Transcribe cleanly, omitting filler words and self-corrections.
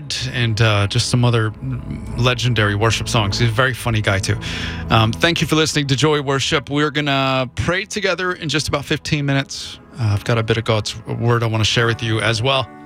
Dead, and just some other legendary worship songs. He's a very funny guy, too. Thank you for listening to Joy Worship. We're going to pray together in just about 15 minutes. I've got a bit of God's word I want to share with you as well.